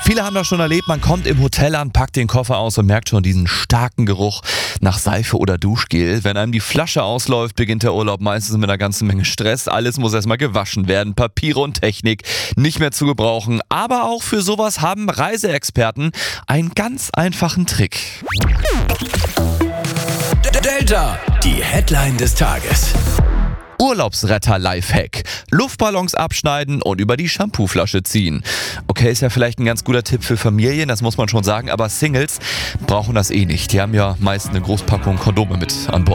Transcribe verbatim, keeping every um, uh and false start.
Viele haben das schon erlebt, man kommt im Hotel an, packt den Koffer aus und merkt schon diesen starken Geruch nach Seife oder Duschgel. Wenn einem die Flasche ausläuft, beginnt der Urlaub meistens mit einer ganzen Menge Stress. Alles muss erstmal gewaschen werden, Papiere und Technik nicht mehr zu gebrauchen. Aber auch für sowas haben Reiseexperten einen ganz einfachen Trick. Delta, die Headline des Tages. Urlaubsretter-Lifehack. Luftballons abschneiden und über die Shampooflasche ziehen. Okay, ist ja vielleicht ein ganz guter Tipp für Familien, das muss man schon sagen, aber Singles brauchen das eh nicht. Die haben ja meist eine Großpackung Kondome mit an Bord.